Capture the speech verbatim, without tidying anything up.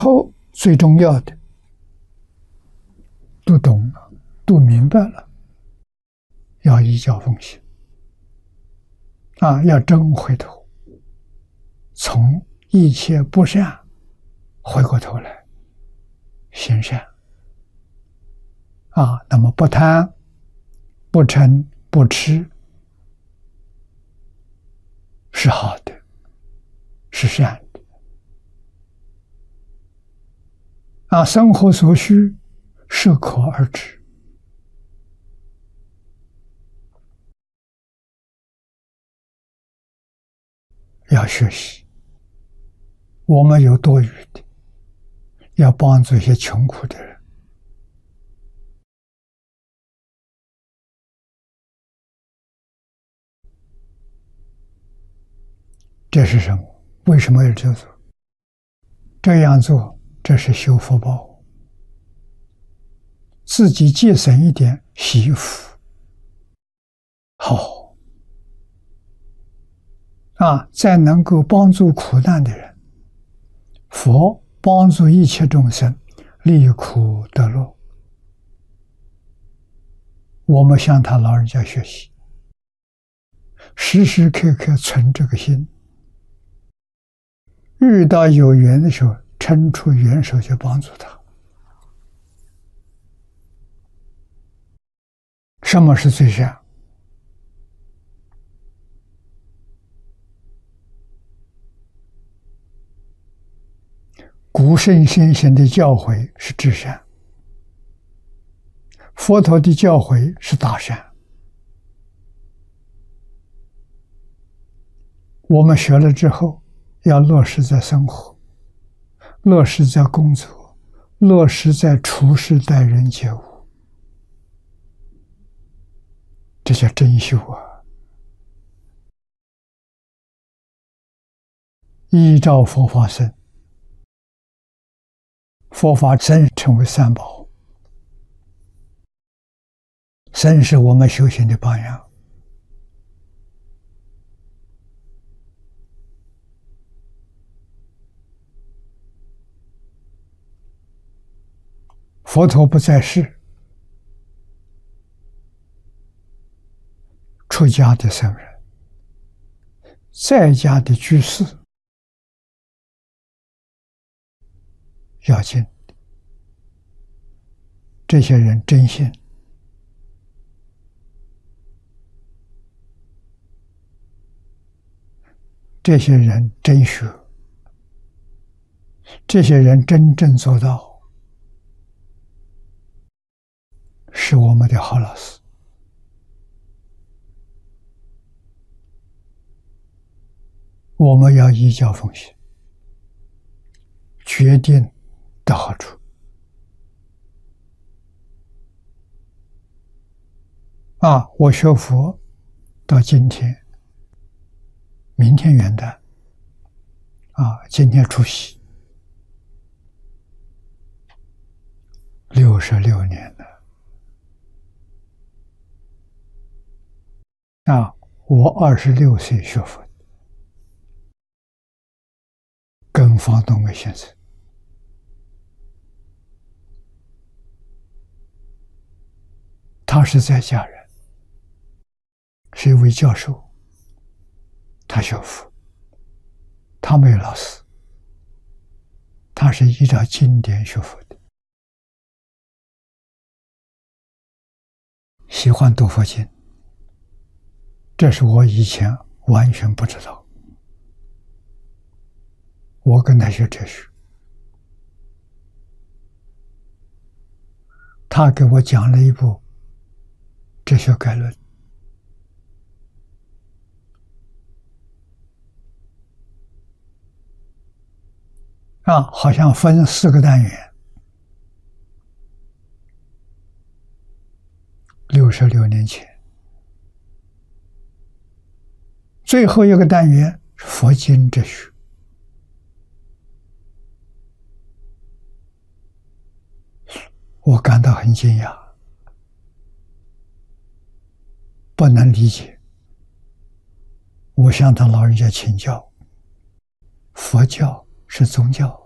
后最重要的，都懂了，都明白了，要依教奉行啊，要真回头，从一切不善回过头来行善啊。那么不贪、不嗔、不痴是好的，是善的啊。生活所需，适可而止。要学习，我们有多余的，要帮助一些穷苦的人。这是什么？为什么要这样做？这样做，这是修福报，自己节省一点惜福，好啊！再能够帮助苦难的人，佛帮助一切众生离苦得乐。我们向他老人家学习，时时刻刻存这个心，遇到有缘的时候，伸出援手去帮助他。什么是最善？古圣先贤的教诲是至善，佛陀的教诲是大善。我们学了之后，要落实在生活，落实在工作，落实在处事待人接物，这叫真修啊！依照佛法生，佛法真成为三宝，真是我们修行的榜样。佛陀不在世，出家的僧人，在家的居士，要紧，这些人真信，这些人真学，这些人真正做到，是我们的好老师。我们要依教奉行，决定得好处啊！我学佛到今天，明天元旦啊，今天除夕，六十六年了啊！我二十六岁学佛，跟方东伟先生，他是在家人，是一位教授，他学佛，他没有老师，他是依照经典学佛的，喜欢读佛经，这是我以前完全不知道。我跟他学哲学，他给我讲了一部哲学概论啊，好像分四个单元。六十六年前，最后一个单元是佛经哲学。我感到很惊讶，不能理解。我向他老人家请教，佛教是宗教，